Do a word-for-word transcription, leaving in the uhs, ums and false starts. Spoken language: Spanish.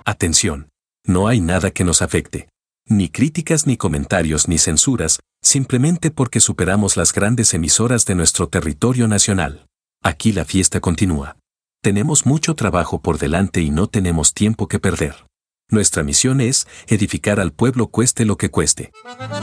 Atención. No hay nada que nos afecte. Ni críticas, ni comentarios, ni censuras, simplemente porque superamos las grandes emisoras de nuestro territorio nacional. Aquí la fiesta continúa. Tenemos mucho trabajo por delante y no tenemos tiempo que perder. Nuestra misión es edificar al pueblo cueste lo que cueste.